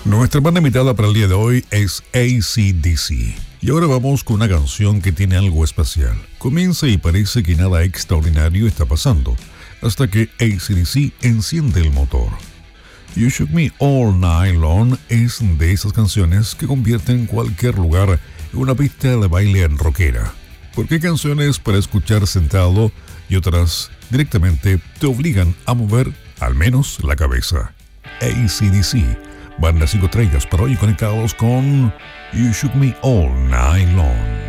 Nuestra banda invitada para el día de hoy es AC/DC. Y ahora vamos con una canción que tiene algo especial. Comienza y parece que nada extraordinario está pasando, hasta que AC/DC enciende el motor. You Shook Me All Night Long es de esas canciones que convierten cualquier lugar en una pista de baile rockera. Porque hay canciones para escuchar sentado y otras directamente te obligan a mover al menos la cabeza. AC/DC, banda 5 estrellas para hoy conectados con You Shook Me All Night Long.